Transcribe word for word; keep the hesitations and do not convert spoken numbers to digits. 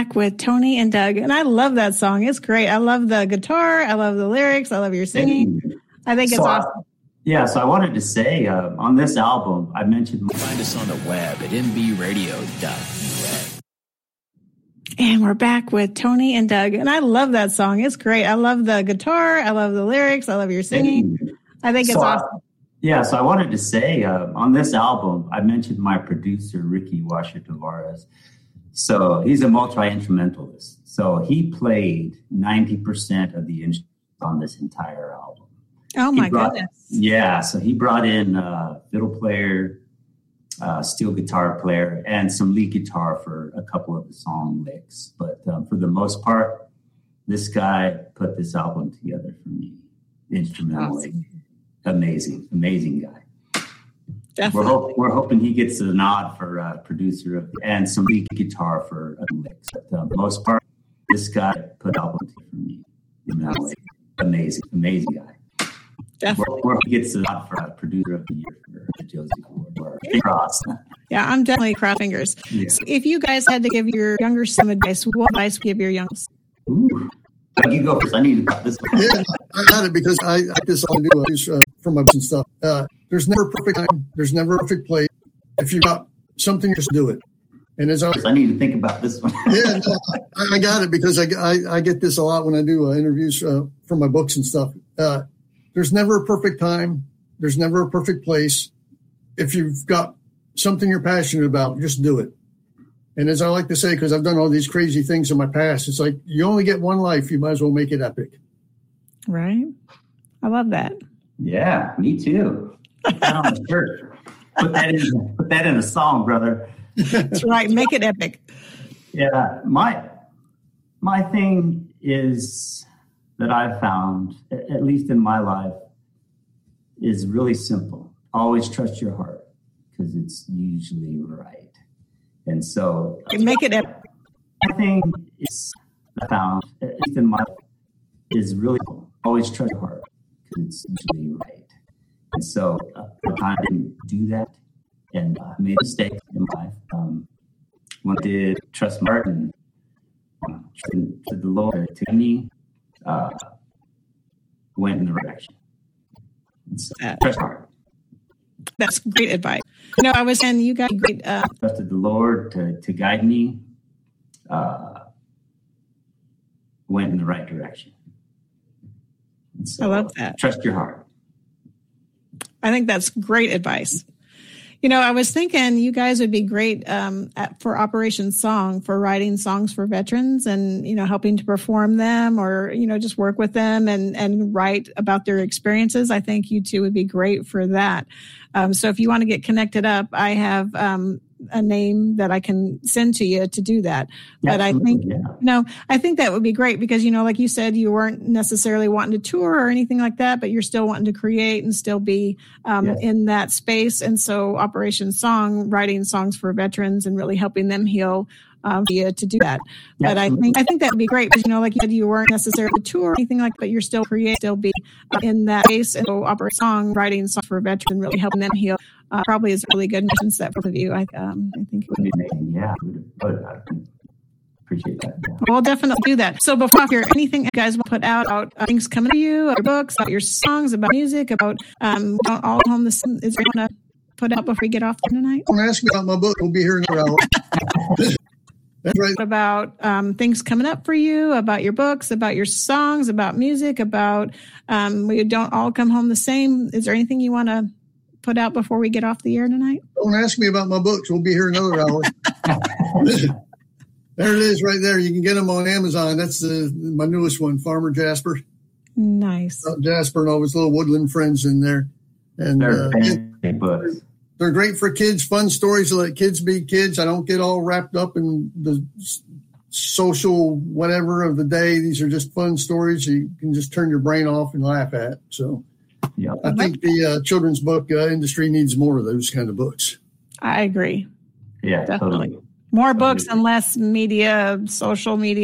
back with Tony and Doug, and I love that song. It's great. I love the guitar. I love the lyrics. I love your singing. I think it's so awesome. I, yeah, so I wanted to say uh, on this album, I mentioned... Find us on the web at m b radio dot u s. And we're back with Tony and Doug, and I love that song. It's great. I love the guitar. I love the lyrics. I love your singing. I think it's so awesome. I, yeah, so I wanted to say uh, on this album, I mentioned my producer, Ricky Washer Tavares. So he's a multi-instrumentalist. So he played ninety percent of the instruments on this entire album. Oh, my brought, goodness. Yeah, so he brought in a fiddle player, uh, steel guitar player, and some lead guitar for a couple of the song licks. But um, for the most part, this guy put this album together for me instrumentally. Awesome. Amazing, amazing guy. Definitely. We're, hope, we're hoping he gets a nod for uh, producer of, and some lead guitar for a mix. But uh, for the most part, this guy put the album together for me instrumentally. Amazing, amazing guy. Definitely. We're, we're, he gets a nod for uh, producer of the year for the Josie Award. Cross. Yeah, I'm definitely cross fingers. Yeah. So if you guys had to give your younger some advice, what advice would you give your youngest? Ooh. You go first. I need to cut this one. Yeah, I got it because I, I just all do uh, uh, for my books and stuff. Uh, there's never a perfect time. There's never a perfect place. If you got something, just do it. And as I, I need to think about this one. yeah, no, I, I got it because I, I, I get this a lot when I do uh, interviews uh, for my books and stuff. Uh, there's never a perfect time. There's never a perfect place. If you've got something you're passionate about, just do it. And as I like to say, because I've done all these crazy things in my past, it's like you only get one life. You might as well make it epic. Right. I love that. Yeah, me too. Put that on a shirt. Put that in. Put that in a song, brother. That's right. Make it epic. Yeah, my my thing is that I've found, at least in my life, is really simple. Always trust your heart because it's usually right. And so, make it epic. My thing is I found, at least in my life, is really cool. Always trust your heart because it's usually right. And so, uh, I didn't do that, and I uh, made a mistake in my life. Um, when I did trust my heart and uh, to the Lord to me, uh, went in the right direction. And so, uh, trust my heart. That's great advice. You know, I was saying you got great. Uh, Trusted the Lord to, to guide me, uh, went in the right direction. So, I love that. Trust your heart. I think that's great advice. You know, I was thinking you guys would be great um, at, for Operation Song, for writing songs for veterans and, you know, helping to perform them or, you know, just work with them and, and write about their experiences. I think you two would be great for that. Um, so if you want to get connected up, I have um, a name that I can send to you to do that. Yeah, but I think, yeah. you know, I think that would be great because, you know, like you said, you weren't necessarily wanting to tour or anything like that, but you're still wanting to create and still be um, yes. in that space. And so Operation Song, writing songs for veterans and really helping them heal um, to do that. Yeah, but I think, I think that would be great because, you know, like you said, you weren't necessarily to tour or anything like that, but you're still create, still be uh, in that space. And so Operation Song, writing songs for veterans and really helping them heal. Uh, probably is a really good mission set for both of you. I, um, I think it would be amazing. Yeah, I appreciate that. Yeah. We'll definitely do that. So before here, anything you guys want to put out, about uh, things coming to you, about your books, about your songs, about music, about um, don't all home the sun. Is there anything to put out before we get off tonight? Don't ask me about my book. We'll be here in an hour. That's right. About um, things coming up for you, about your books, about your songs, about music, about um, we don't all come home the same. Is there anything you want to put out before we get off the air tonight? Don't ask me about my books. We'll be here another hour. There it is right there. You can get them on Amazon. That's the, my newest one, Farmer Jasper. Nice. Uh, Jasper and all his little woodland friends in there. And they're uh, fantastic books. They're great for kids, fun stories to let kids be kids. I don't get all wrapped up in the social whatever of the day. These are just fun stories you can just turn your brain off and laugh at. So yeah. I think the uh, children's book uh, industry needs more of those kind of books. I agree. Yeah, definitely. Totally. More books and less media, social media.